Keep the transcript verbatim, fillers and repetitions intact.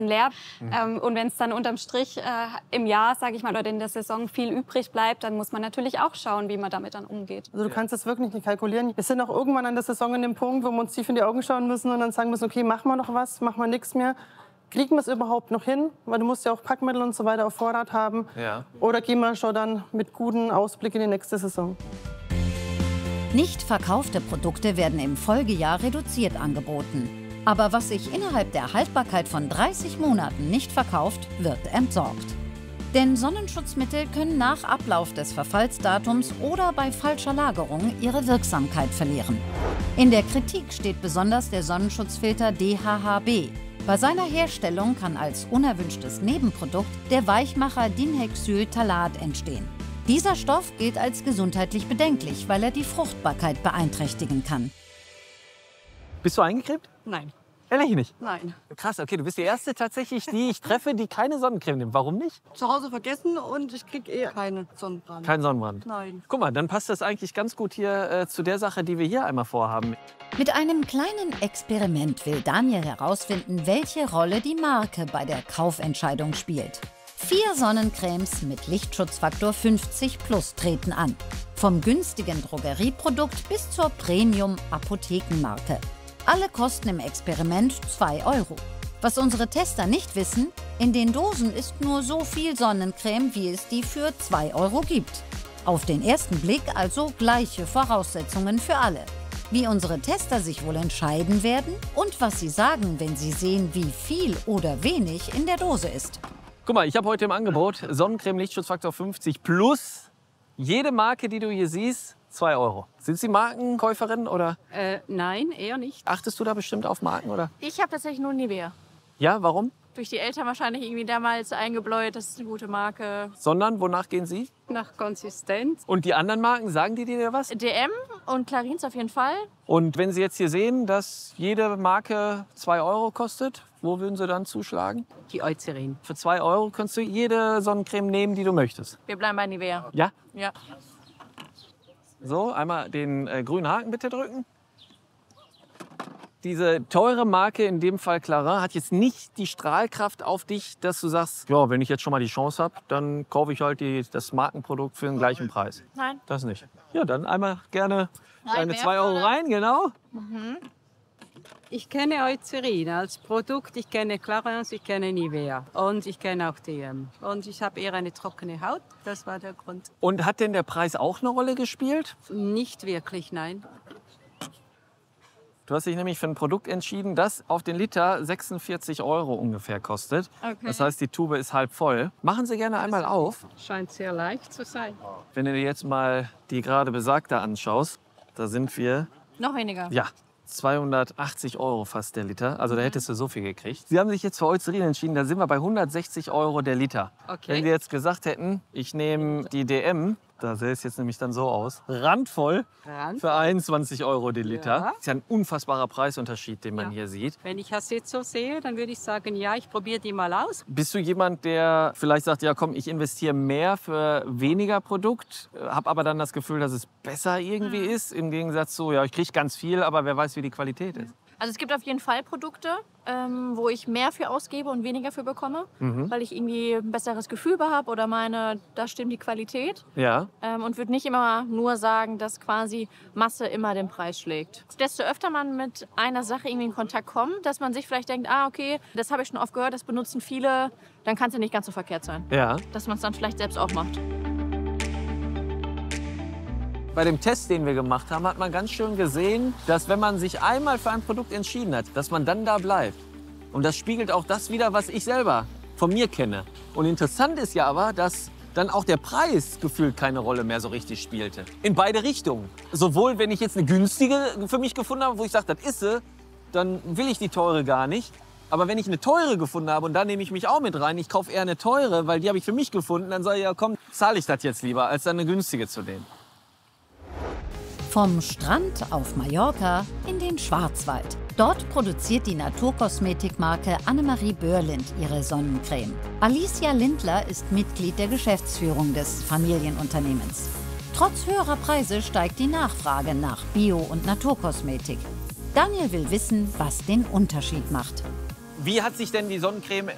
leer. Mhm. Ähm, und wenn es dann unterm Strich äh, im Jahr, sage ich mal, oder in der Saison viel übrig bleibt, dann muss man natürlich auch schauen, wie man damit dann umgeht. Also du kannst das wirklich nicht kalkulieren. Wir sind auch irgendwann an der Saison an dem Punkt, wo wir uns tief in die Augen schauen müssen und dann sagen müssen, okay, machen wir noch was, machen wir nichts mehr. Kriegen wir es überhaupt noch hin? Weil du musst ja auch Packmittel und so weiter auf Vorrat haben. Ja. Oder gehen wir schon dann mit gutem Ausblick in die nächste Saison? Nicht verkaufte Produkte werden im Folgejahr reduziert angeboten. Aber was sich innerhalb der Haltbarkeit von dreißig Monaten nicht verkauft, wird entsorgt. Denn Sonnenschutzmittel können nach Ablauf des Verfallsdatums oder bei falscher Lagerung ihre Wirksamkeit verlieren. In der Kritik steht besonders der Sonnenschutzfilter D H H B. Bei seiner Herstellung kann als unerwünschtes Nebenprodukt der Weichmacher Dinhexyltalat entstehen. Dieser Stoff gilt als gesundheitlich bedenklich, weil er die Fruchtbarkeit beeinträchtigen kann. Bist du eingecremt? Nein. Ehrlich nicht? Nein. Krass, okay, du bist die erste tatsächlich, die ich treffe, die keine Sonnencreme nimmt. Warum nicht? Zu Hause vergessen und ich kriege eh keinen Sonnenbrand. Kein Sonnenbrand? Nein. Guck mal, dann passt das eigentlich ganz gut hier äh, zu der Sache, die wir hier einmal vorhaben. Mit einem kleinen Experiment will Daniel herausfinden, welche Rolle die Marke bei der Kaufentscheidung spielt. Vier Sonnencremes mit Lichtschutzfaktor fünfzig plus treten an. Vom günstigen Drogerieprodukt bis zur Premium-Apothekenmarke. Alle kosten im Experiment zwei Euro. Was unsere Tester nicht wissen, in den Dosen ist nur so viel Sonnencreme, wie es die für zwei Euro gibt. Auf den ersten Blick also gleiche Voraussetzungen für alle. Wie unsere Tester sich wohl entscheiden werden und was sie sagen, wenn sie sehen, wie viel oder wenig in der Dose ist. Guck mal, ich habe heute im Angebot Sonnencreme Lichtschutzfaktor fünfzig plus. Jede Marke, die du hier siehst, zwei Euro. Sind Sie Markenkäuferin oder? Äh, nein, eher nicht. Achtest du da bestimmt auf Marken, oder? Ich habe tatsächlich nur Nivea. Ja, warum? Durch die Eltern wahrscheinlich irgendwie damals eingebläut, das ist eine gute Marke. Sondern, wonach gehen Sie? Nach Konsistenz. Und die anderen Marken, sagen die dir was? D M und Clarins auf jeden Fall. Und wenn Sie jetzt hier sehen, dass jede Marke zwei Euro kostet, wo würden Sie dann zuschlagen? Die Eucerin. Für zwei Euro kannst du jede Sonnencreme nehmen, die du möchtest. Wir bleiben bei Nivea. Ja? Ja. So, einmal den äh, grünen Haken bitte drücken. Diese teure Marke, in dem Fall Clarins, hat jetzt nicht die Strahlkraft auf dich, dass du sagst, ja, wenn ich jetzt schon mal die Chance habe, dann kaufe ich halt die, das Markenprodukt für den gleichen Preis. Nein. Das nicht. Ja, dann einmal gerne Nein, deine mehr zwei Euro oder? rein, genau. Mhm. Ich kenne Eucerin als Produkt, ich kenne Clarins, ich kenne Nivea und ich kenne auch D M. Und ich habe eher eine trockene Haut, das war der Grund. Und hat denn der Preis auch eine Rolle gespielt? Nicht wirklich, nein. Du hast dich nämlich für ein Produkt entschieden, das auf den Liter sechsundvierzig Euro ungefähr kostet. Okay. Das heißt, die Tube ist halb voll. Machen Sie gerne einmal auf. Scheint sehr leicht zu sein. Wenn du dir jetzt mal die gerade besagte anschaust, da sind wir, Noch weniger. ja, zweihundertachtzig Euro fast der Liter. Also da hättest du so viel gekriegt. Sie haben sich jetzt für Eucerin entschieden, da sind wir bei hundertsechzig Euro der Liter. Okay. Wenn Sie jetzt gesagt hätten, ich nehme die D M, da sähe es jetzt nämlich dann so aus, randvoll Randvoll. für einundzwanzig Euro die Liter. Ja. Das ist ja ein unfassbarer Preisunterschied, den man Ja. hier sieht. Wenn ich das jetzt so sehe, dann würde ich sagen, ja, ich probiere die mal aus. Bist du jemand, der vielleicht sagt, ja komm, ich investiere mehr für weniger Produkt, habe aber dann das Gefühl, dass es besser irgendwie Mhm. ist, im Gegensatz zu, ja, ich kriege ganz viel, aber wer weiß, wie die Qualität ist. Also es gibt auf jeden Fall Produkte, ähm, wo ich mehr für ausgebe und weniger für bekomme, Mhm. weil ich irgendwie ein besseres Gefühl habe oder meine, da stimmt die Qualität. Ja. Ähm, und würde nicht immer nur sagen, dass quasi Masse immer den Preis schlägt. Desto öfter man mit einer Sache irgendwie in Kontakt kommt, dass man sich vielleicht denkt, ah okay, das habe ich schon oft gehört, das benutzen viele, dann kann es ja nicht ganz so verkehrt sein. Ja. Dass man es dann vielleicht selbst auch macht. Bei dem Test, den wir gemacht haben, hat man ganz schön gesehen, dass wenn man sich einmal für ein Produkt entschieden hat, dass man dann da bleibt. Und das spiegelt auch das wider, was ich selber von mir kenne. Und interessant ist ja aber, dass dann auch der Preis gefühlt keine Rolle mehr so richtig spielte. In beide Richtungen. Sowohl, wenn ich jetzt eine günstige für mich gefunden habe, wo ich sage, das ist sie, dann will ich die teure gar nicht. Aber wenn ich eine teure gefunden habe und da nehme ich mich auch mit rein, ich kaufe eher eine teure, weil die habe ich für mich gefunden, dann sage ich, ja komm, zahle ich das jetzt lieber, als dann eine günstige zu nehmen. Vom Strand auf Mallorca in den Schwarzwald. Dort produziert die Naturkosmetikmarke Annemarie Börlind ihre Sonnencreme. Alicia Lindler ist Mitglied der Geschäftsführung des Familienunternehmens. Trotz höherer Preise steigt die Nachfrage nach Bio- und Naturkosmetik. Daniel will wissen, was den Unterschied macht. Wie hat sich denn die Sonnencreme